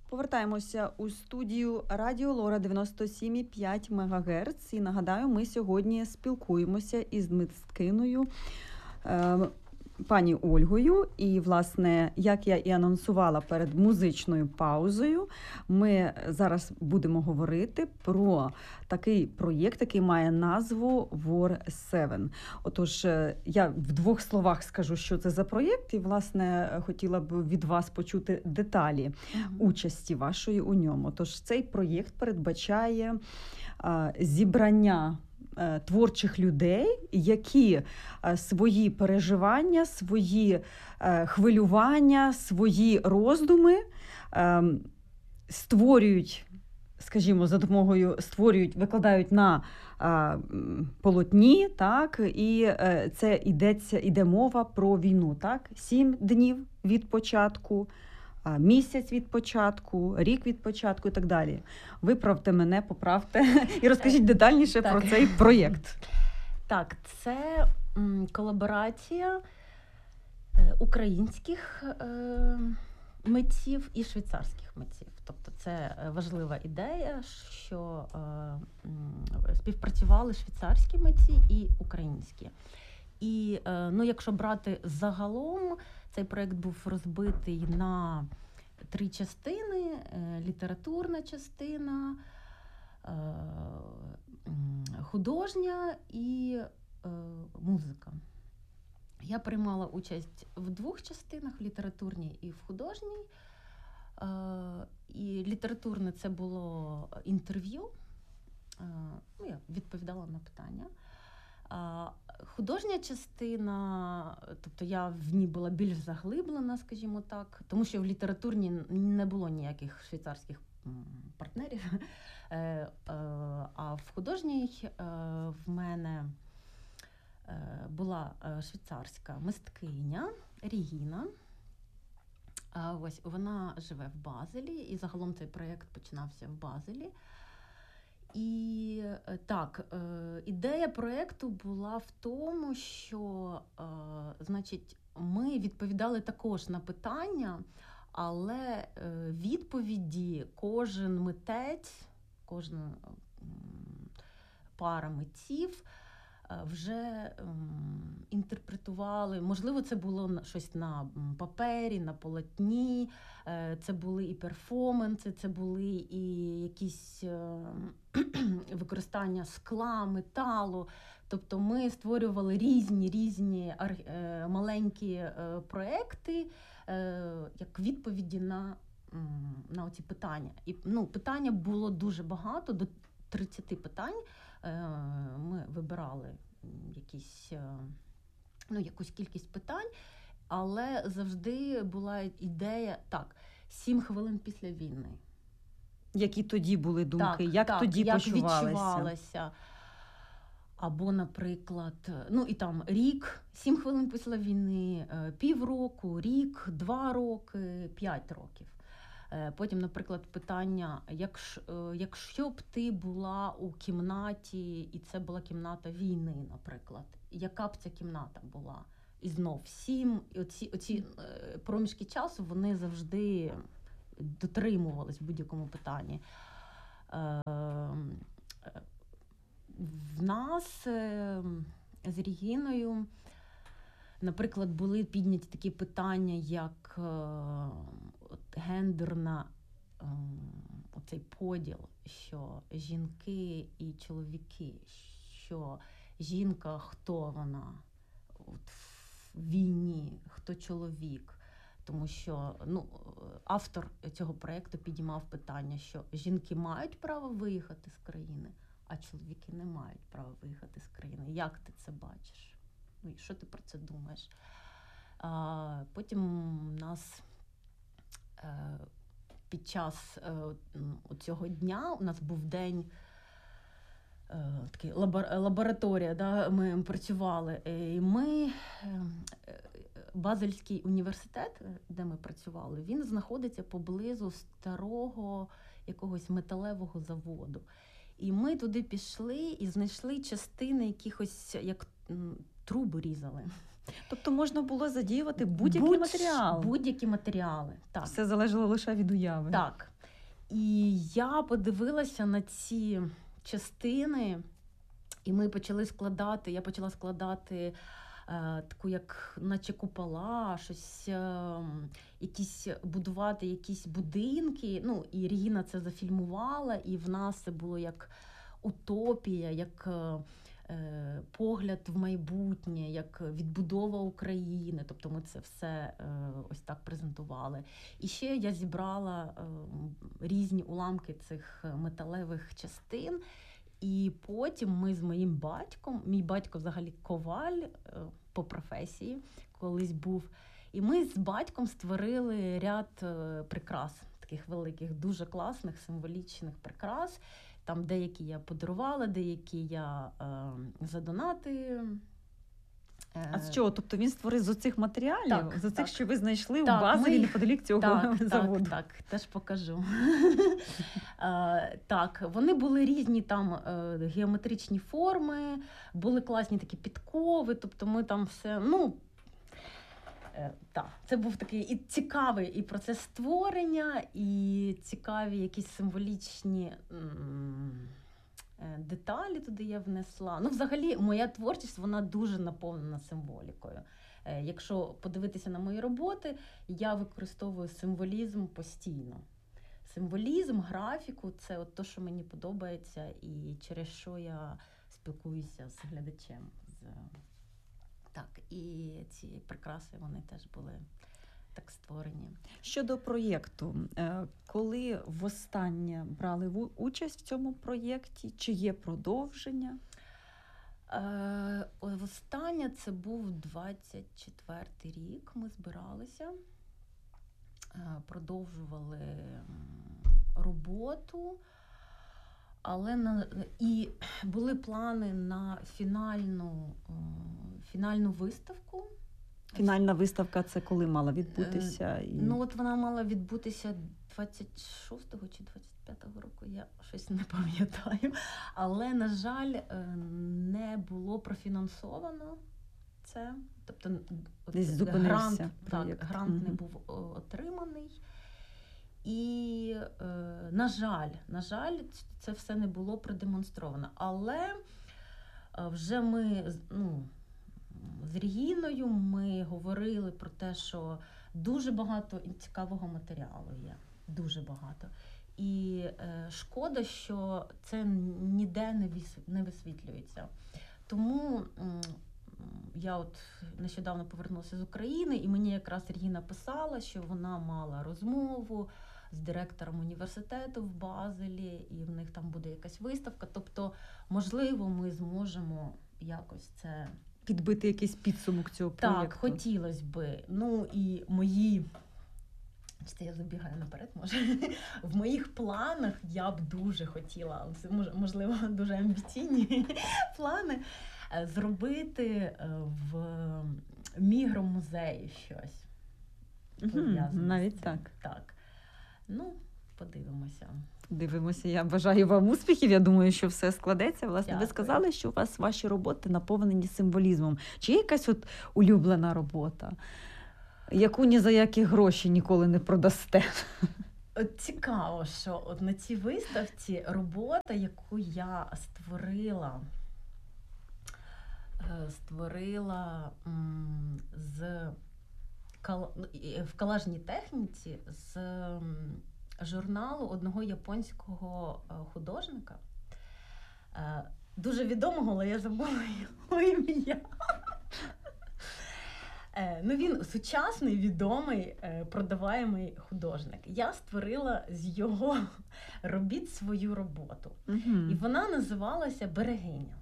Повертаємося у студію Радіо Лора 97,5 МГц. І нагадаю, ми сьогодні спілкуємося із мисткиною пані Ольгою. І, власне, як я і анонсувала перед музичною паузою, ми зараз будемо говорити про такий проєкт, який має назву War 7. Отож, я в двох словах скажу, що це за проєкт, і, власне, хотіла б від вас почути деталі участі вашої у ньому. Тож, цей проєкт передбачає зібрання творчих людей, які свої переживання, свої хвилювання, свої роздуми створюють, скажімо, за допомогою викладають на полотні, так, і це іде мова про війну, так, 7 днів від початку, місяць від початку, рік від початку і так далі. Виправте мене, поправте і розкажіть детальніше про цей проєкт. Так, це колаборація українських митців і швейцарських митців. Тобто це важлива ідея, що співпрацювали швейцарські митці і українські. І, якщо брати загалом, цей проєкт був розбитий на 3 частини: літературна частина, художня і музика. Я приймала участь в 2 частинах: в літературній і в художній. І літературне це було інтерв'ю, я відповідала на питання. Художня частина, тобто я в ній була більш заглиблена, скажімо так, тому що в літературній не було ніяких швейцарських партнерів, а в художній в мене була швейцарська мисткиня Регіна. Ось вона живе в Базелі, і загалом цей проєкт починався в Базелі. І так, ідея проєкту була в тому, що, значить, ми відповідали також на питання, але відповіді кожен митець, кожна пара митців вже інтерпретували. Можливо, це було щось на папері, на полотні, це були і перформанси, це були і якісь використання скла, металу. Тобто ми створювали різні маленькі проекти як відповіді на оці питання. І питання було дуже багато, до 30 питань. Ми вибирали якусь кількість питань, але завжди була ідея, 7 хвилин після війни. Які тоді були думки, як тоді відчувалося. Або, наприклад, і там рік, 7 хвилин після війни, півроку, рік, 2 роки, 5 років. Потім, наприклад, питання, якщо б ти була у кімнаті, і це була кімната війни, наприклад, яка б ця кімната була? І знов 7, і оці проміжки часу, вони завжди дотримувались в будь-якому питанні. В нас з Регіною, наприклад, були підняті такі питання, як гендерна, оцей поділ, що жінки і чоловіки, що жінка, хто вона в війні, хто чоловік. Тому що автор цього проєкту підіймав питання, що жінки мають право виїхати з країни, а чоловіки не мають права виїхати з країни. Як ти це бачиш? І що ти про це думаєш? Потім нас під час цього дня, у нас був день, такий лабораторія, ми працювали. І Базельський університет, де ми працювали, він знаходиться поблизу старого якогось металевого заводу. І ми туди пішли і знайшли частини якихось, як труби різали. Тобто можна було задіювати будь-який матеріал. Будь-які матеріали, так. Все залежало лише від уяви. Так. І я подивилася на ці частини, і ми почали складати, я почала складати таку, як наче купола, щось, будувати якісь будинки. Ну, і Регіна це зафільмувала, і в нас це було як утопія, як погляд в майбутнє, як відбудова України. Тобто ми це все ось так презентували. І ще я зібрала різні уламки цих металевих частин. І потім ми з моїм батьком, мій батько взагалі коваль по професії колись був, і ми з батьком створили ряд прикрас, таких великих, дуже класних, символічних прикрас. Там деякі я подарувала, деякі я за донати. А з чого? Тобто він створив з оцих матеріалів? Так, з оцих, так. що ви знайшли Так, в Базелі неподалік цього заводу? Так, теж покажу. Так, вони були різні там геометричні форми, були класні такі підкови, тобто ми там все, так, це був такий і цікавий і процес створення, і цікаві якісь символічні деталі туди я внесла. Ну, взагалі, моя творчість, вона дуже наповнена символікою. Якщо подивитися на мої роботи, я використовую символізм постійно. Символізм, графіку – це от те, що мені подобається, і через що я спілкуюся з глядачем. Так, і ці прикраси, вони теж були так створені. Щодо проєкту, коли востаннє брали участь в цьому проєкті? Чи є продовження? Востаннє це був 24-й рік, ми збиралися, продовжували роботу, але і були плани на фінальну виставку. Фінальна виставка – це коли мала відбутися? Ну, от вона мала відбутися 26-го чи 25-го року, я щось не пам'ятаю. Але, на жаль, не було профінансовано це. Тобто десь зупинився проєкт. Грант не був отриманий. І, на жаль, це все не було продемонстровано. Але вже ми, з Регіною ми говорили про те, що дуже багато цікавого матеріалу є. Дуже багато. І шкода, що це ніде не висвітлюється. Тому я от нещодавно повернулася з України, і мені якраз Регіна писала, що вона мала розмову з директором університету в Базелі, і в них там буде якась виставка. Тобто, можливо, ми зможемо якось це... підбити якийсь підсумок цього проєкту. Так, хотілося би. Ну, і мої... Я забігаю наперед, може. В моїх планах я б дуже хотіла, це, можливо, дуже амбіційні плани, зробити в мігромузеї щось. Навіть так. Так. Ну, подивимося. Дивимося. Я бажаю вам успіхів. Я думаю, що все складеться. Власне, Дякую. Ви сказали, що у вас ваші роботи наповнені символізмом. Чи є якась от улюблена робота, яку ні за які гроші ніколи не продасте? От цікаво, що от на цій виставці робота, яку я створила в колажній техніці з журналу одного японського художника, дуже відомого, але я забула його ім'я. Він сучасний, відомий, продаваємий художник. Я створила з його робіт свою роботу. І вона називалася «Берегиня».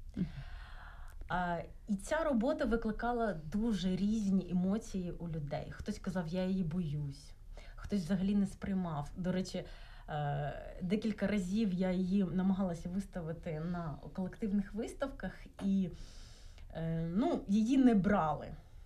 І ця робота викликала дуже різні емоції у людей. Хтось казав, я її боюсь. Хтось взагалі не сприймав. До речі, декілька разів я її намагалася виставити на колективних виставках, і її не брали.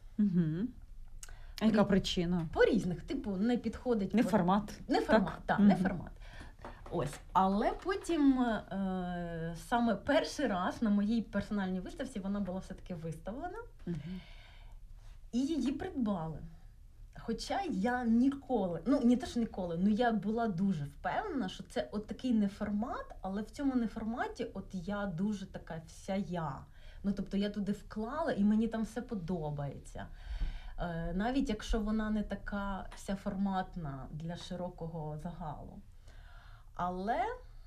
А яка причина? По різних, не підходить. Не формат. Не формат, так, не формат. Ось. Але потім саме перший раз на моїй персональній виставці вона була все-таки виставлена. І її придбали. Хоча я ніколи, не те, що ніколи, я була дуже впевнена, що це от такий неформат, але в цьому неформаті от я дуже така вся я. Тобто я туди вклала, і мені там все подобається. Навіть якщо вона не така вся форматна для широкого загалу. Але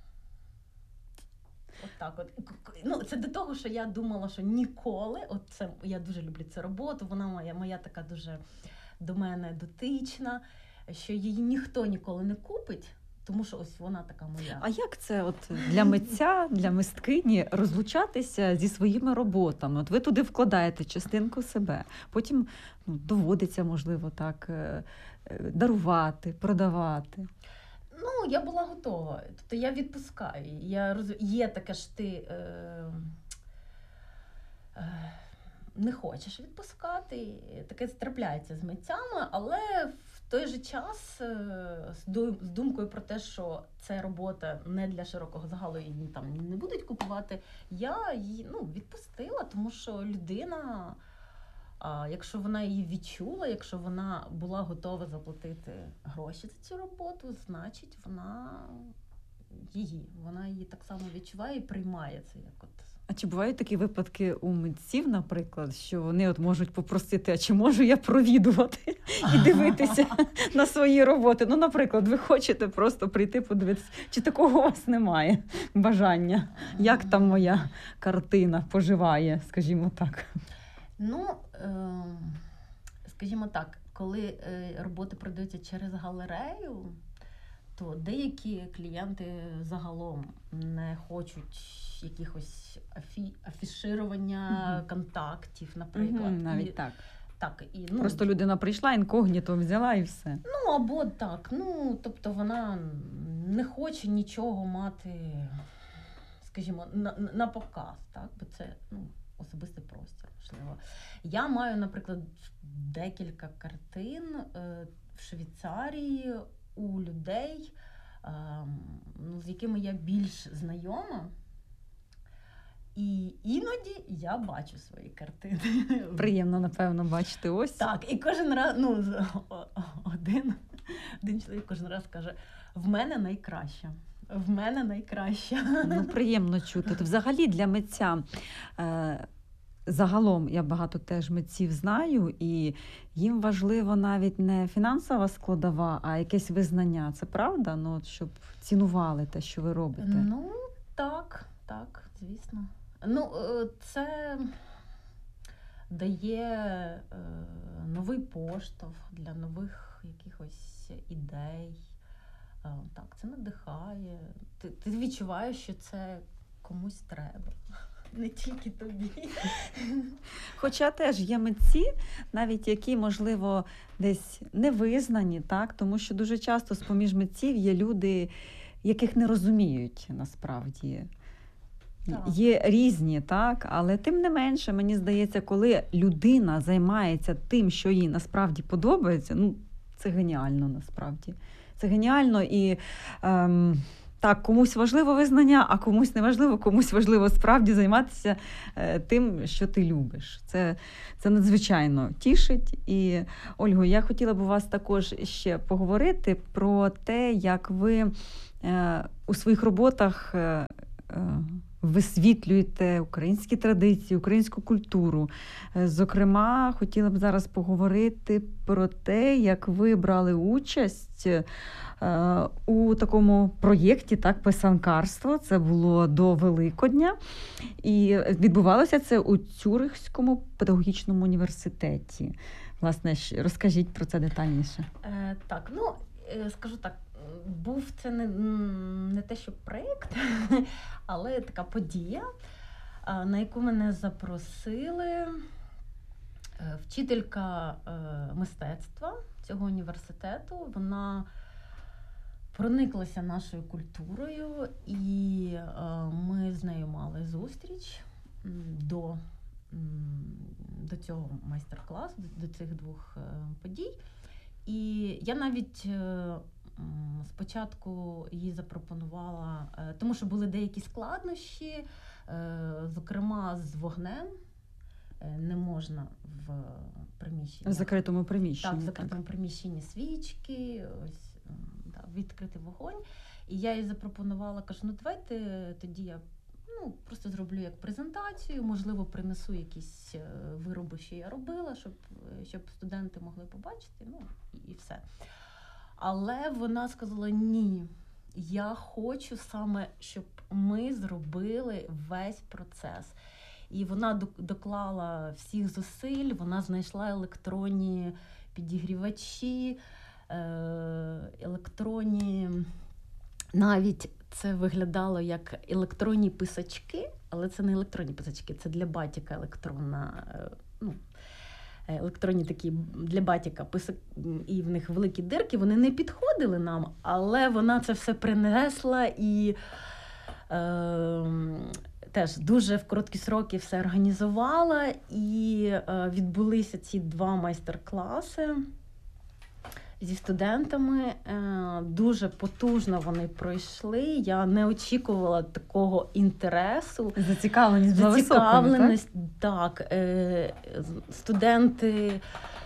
це до того, що я думала, що ніколи, я дуже люблю цю роботу, вона моя така дуже до мене дотична, що її ніхто ніколи не купить, тому що ось вона така моя. А як це от для митця, для мисткині розлучатися зі своїми роботами? От ви туди вкладаєте частинку себе, потім доводиться, можливо, так, дарувати, продавати. Я була готова. Тобто я відпускаю. Є таке ж ти не хочеш відпускати, таке трапляється з митцями, але в той же час з думкою про те, що це робота не для широкого загалу, її там не будуть купувати, я її відпустила, тому що людина, якщо вона її відчула, якщо вона була готова заплатити гроші за цю роботу, значить вона її так само відчуває і приймає це як от. А чи бувають такі випадки у митців, наприклад, що вони от можуть попросити, а чи можу я провідувати і дивитися на свої роботи? Наприклад, ви хочете просто прийти подивитися, чи такого у вас немає бажання? Як там моя картина поживає, скажімо так? Скажімо так, коли роботи продаються через галерею, то деякі клієнти загалом не хочуть якихось афіширування контактів, наприклад. Навіть так. Так, просто людина прийшла, інкогніто взяла і все. Або так. Тобто вона не хоче нічого мати, скажімо, на показ, так? Бо це особистий простір, можливо. Я маю, наприклад, декілька картин в Швейцарії у людей, з якими я більш знайома. І іноді я бачу свої картини. Приємно, напевно, бачити ось. Так, і кожен раз, один чоловік кожен раз каже, в мене найкраще. В мене найкраще. Приємно чути. Взагалі для митця, загалом я багато теж митців знаю, і їм важливо навіть не фінансова складова, а якесь визнання. Це правда? Щоб цінували те, що ви робите. Так, звісно. Це дає новий поштовх для нових якихось ідей. Так, це надихає. Ти відчуваєш, що це комусь треба. Не тільки тобі. Хоча теж є митці, навіть які, можливо, десь не визнані, так? Тому що дуже часто з-поміж митців є люди, яких не розуміють насправді. Так. Є різні, так? Але тим не менше, мені здається, коли людина займається тим, що їй насправді подобається, це геніально насправді. Це геніально і так, комусь важливо визнання, а комусь не важливо, комусь важливо справді займатися тим, що ти любиш. Це надзвичайно тішить. І, Ольго, я хотіла б у вас також ще поговорити про те, як ви у своїх роботах висвітлюєте українські традиції, українську культуру. Зокрема, хотіла б зараз поговорити про те, як ви брали участь у такому проєкті, так, писанкарство. Це було до Великодня. І відбувалося це у Цюрихському педагогічному університеті. Власне, розкажіть про це детальніше. Так, скажу так, був це не те, що проєкт, але така подія, на яку мене запросили вчителька мистецтва цього університету. Вона прониклася нашою культурою, і ми з нею мали зустріч до цього майстер-класу, до цих двох подій. І я навіть спочатку їй запропонувала, тому що були деякі складнощі, зокрема з вогнем. не можна в приміщенні. В закритому приміщенні. Так, в закритому приміщенні свічки, ось відкритий вогонь. І я їй запропонувала, кажу, ну давайте тоді я просто зроблю як презентацію, можливо, принесу якісь вироби, що я робила, щоб студенти могли побачити, і все. Але вона сказала, ні, я хочу саме, щоб ми зробили весь процес. І вона доклала всіх зусиль, вона знайшла електронні підігрівачі, електронні, навіть це виглядало як електронні писачки, але це не електронні писачки, це для батіка електронні такі для батіка і в них великі дирки, вони не підходили нам, але вона це все принесла і теж дуже в короткі сроки все організувала, і відбулися ці 2 майстер-класи зі студентами. Дуже потужно вони пройшли. Я не очікувала такого інтересу. Зацікавленість була високою, так? Так. Студенти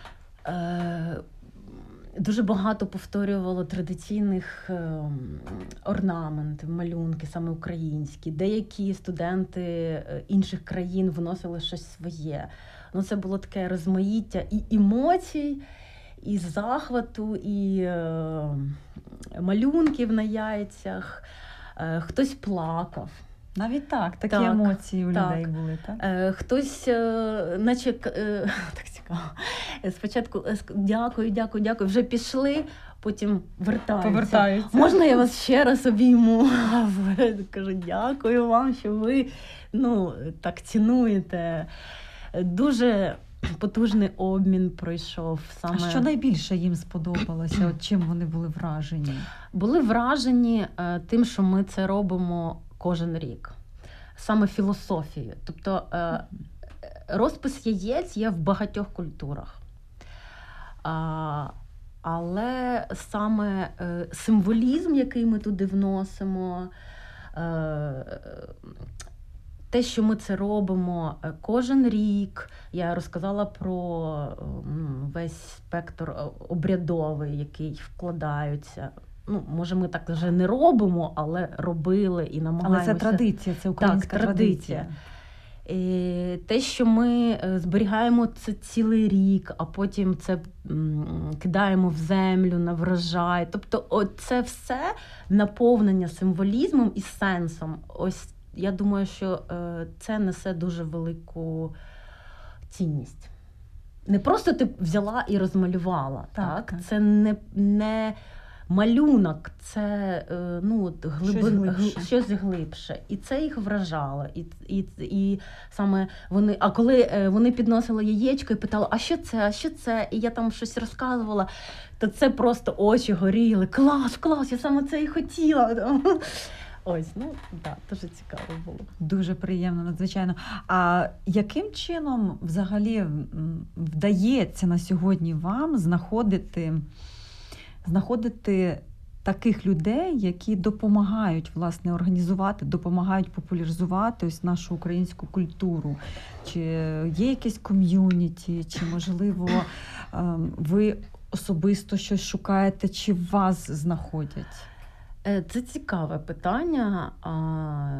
дуже багато повторювало традиційних орнаментів, малюнки, саме українські. Деякі студенти інших країн вносили щось своє. Це було таке розмаїття і емоцій, і захвату, і малюнків на яйцях. Хтось плакав. Навіть такі емоції у людей були, так? Хтось, наче, так цікаво, спочатку дякую, вже пішли, потім повертаються. Можна я вас ще раз обійму? Кажу, дякую вам, що ви так цінуєте. Дуже потужний обмін пройшов. А що найбільше їм сподобалося? Чим вони були вражені? Були вражені тим, що ми це робимо кожен рік. Саме філософією. Тобто розпис яєць є в багатьох культурах. Але саме символізм, який ми туди вносимо, те, що ми це робимо кожен рік, я розказала про весь спектр обрядовий, який вкладаються. Може, ми так вже не робимо, але робили і намагаємося. Але це традиція, це українська традиція. Те, що ми зберігаємо це цілий рік, а потім це кидаємо в землю на врожай. Тобто це все наповнення символізмом і сенсом. Ось я думаю, що це несе дуже велику цінність. Не просто ти взяла і розмалювала. Так? Це не малюнок, це щось глибше. І це їх вражало. І саме вони, а коли вони підносили яєчко і питали, а що це? І я там щось розказувала, то це просто очі горіли. Клас, я саме це і хотіла. Ось, дуже цікаво було. Дуже приємно, надзвичайно. А яким чином взагалі вдається на сьогодні вам знаходити таких людей, які допомагають, власне, організувати, допомагають популяризувати ось нашу українську культуру? Чи є якесь ком'юніті, чи, можливо, ви особисто щось шукаєте, чи вас знаходять? Це цікаве питання.